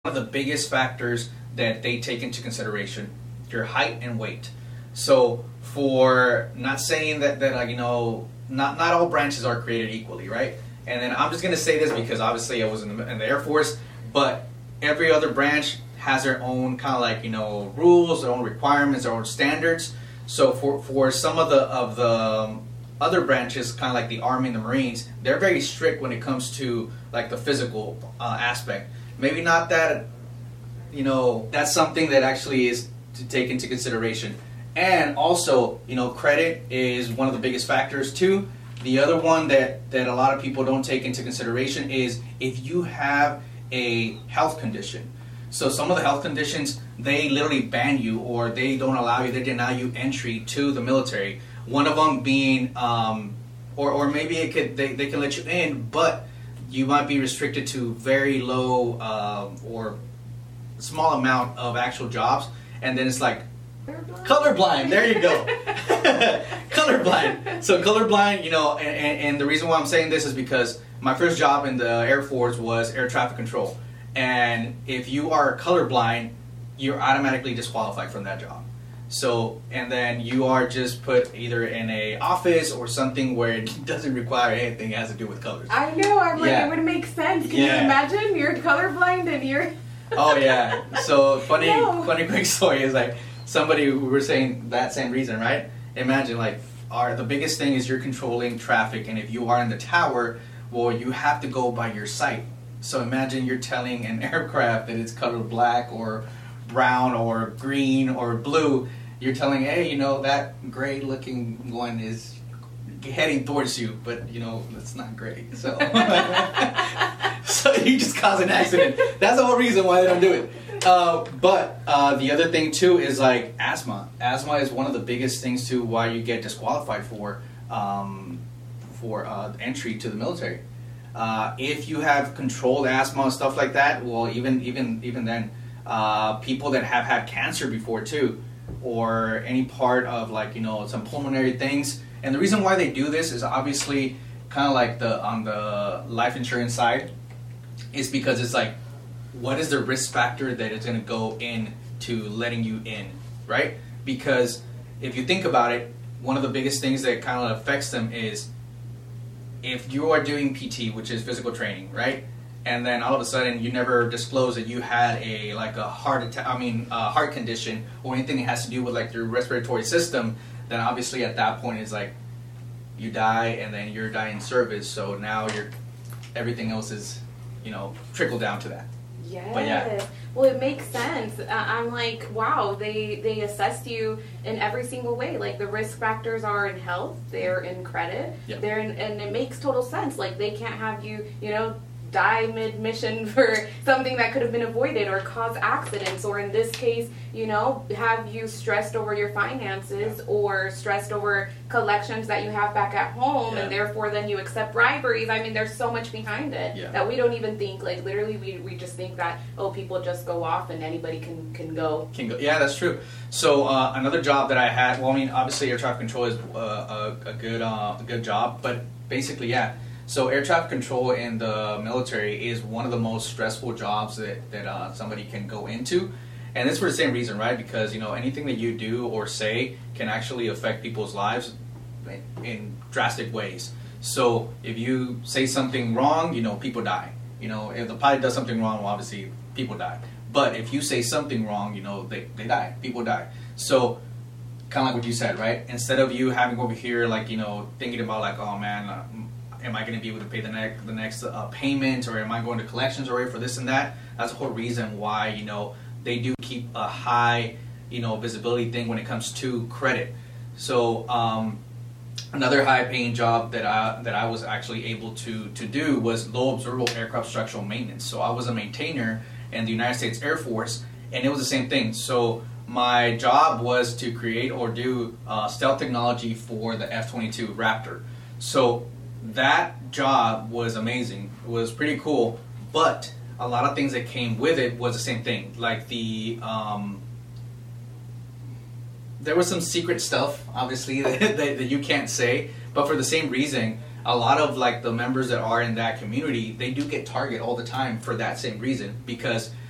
one of the biggest factors that they take into consideration, your height and weight. So for not saying that like, not all branches are created equally, right? And then I'm just going to say this because obviously I was in the Air Force, but every other branch has their own kind of like, rules, their own requirements, their own standards. So for some of the other branches, kind of like the Army and the Marines, they're very strict when it comes to like the physical aspect. Maybe not that, that's something that actually is to take into consideration. And also, credit is one of the biggest factors too. The other one that a lot of people don't take into consideration is if you have a health condition. So some of the health conditions, they literally ban you, or they don't allow you, they deny you entry to the military. One of them being, or maybe they can let you in, but you might be restricted to very low or small amount of actual jobs. And then it's like, colorblind, there you go. Colorblind. So colorblind, and the reason why I'm saying this is because my first job in the Air Force was air traffic control. And if you are colorblind, you're automatically disqualified from that job. So, and then you are just put either in a office or something where it doesn't require anything that has to do with colors. I know, I'm like, it would make sense. Can you imagine? You're colorblind and you're... Oh yeah. So funny quick story is like somebody who were saying that same reason, right? Imagine like the biggest thing is you're controlling traffic, and if you are in the tower, well, you have to go by your sight. So imagine you're telling an aircraft that it's colored black or brown or green or blue. You're telling, hey, that gray looking one is heading towards you, but it's not gray. So so you just cause an accident. That's the whole reason why they don't do it. But the other thing too is like asthma. Asthma is one of the biggest things too why you get disqualified for entry to the military. If you have controlled asthma and stuff like that, well, even then, people that have had cancer before too, or any part of like some pulmonary things. And the reason why they do this is obviously kind of like on the life insurance side, is because it's like, what is the risk factor that is going to go into letting you in, right? Because if you think about it, one of the biggest things that kind of affects them is if you are doing PT, which is physical training, right? And then all of a sudden you never disclose that you had a heart condition or anything that has to do with like your respiratory system, then obviously at that point it's like you die, and then you're dying in service. So now everything else is, trickle down to that. Yes. But yeah. Well, it makes sense. I'm like, wow, they assessed you in every single way. Like the risk factors are in health, they're in credit, Yep. and it makes total sense. Like they can't have you, die mid-mission for something that could have been avoided or cause accidents, or in this case, have you stressed over your finances or stressed over collections that you have back at home, and therefore then you accept briberies. I mean, there's so much behind it that we don't even think, like literally we just think that, people just go off and anybody can go. Yeah, that's true. So another job that I had, well, I mean, obviously air traffic control is a good job, but basically, so air traffic control in the military is one of the most stressful jobs that somebody can go into. And it's for the same reason, right? Because, anything that you do or say can actually affect people's lives in drastic ways. So if you say something wrong, people die. If the pilot does something wrong, well, obviously people die. But if you say something wrong, they die. People die. So kind of like what you said, right? Instead of you having over here, like, thinking about like, oh man, am I going to be able to pay the next payment, or am I going to collections or for this and that? That's the whole reason why, they do keep a high, visibility thing when it comes to credit. So another high-paying job that I was actually able to do was low observable aircraft structural maintenance. So I was a maintainer in the United States Air Force, and it was the same thing. So my job was to create or do stealth technology for the F-22 Raptor. So that job was amazing. It was pretty cool, but a lot of things that came with it was the same thing. Like there was some secret stuff, obviously, that you can't say, but for the same reason, a lot of like the members that are in that community, they do get targeted all the time for that same reason, because